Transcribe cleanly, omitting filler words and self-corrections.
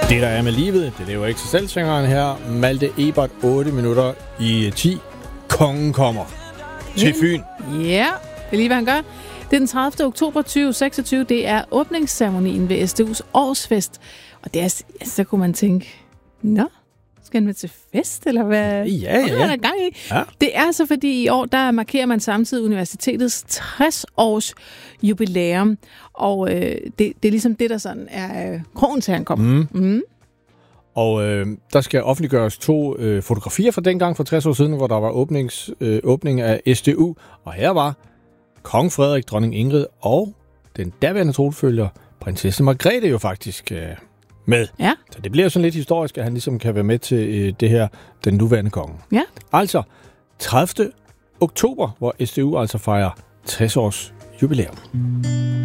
Det, der er med livet, det lever ikke sig selv, syngeren her. Malte Ebert, 8 minutter i 10. Kongen kommer til Fyn. Ja, det er lige, hvad han gør. Det er den 30. oktober 2026. Det er åbningsceremonien ved SDU's årsfest. Og det er, så kunne man tænke, nå, skal han med til fest, eller hvad? Ja. Hvad er der gang i? Ja. Det er så, fordi i år, der markerer man samtidig universitetets 60-års jubilæum. Og det er ligesom det, der sådan er krogen til, han kommer. Og der skal offentliggøres 2 fotografier fra dengang for 60 år siden, hvor der var åbning af SDU. Og her var kong Frederik, dronning Ingrid og den daværende tronfølger, prinsesse Margrethe, jo faktisk med. Ja. Så det bliver sådan lidt historisk, at han ligesom kan være med til det her, den nuværende konge. Ja. Altså 30. oktober, hvor SDU altså fejrer 60 års jubilæum.